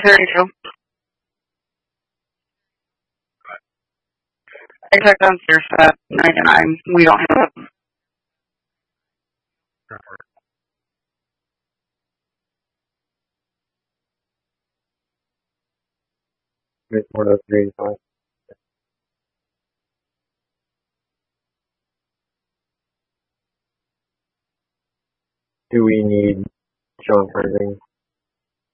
32. I checked downstairs at 99. We don't have it. It's one of those 385. Do we need John Harding?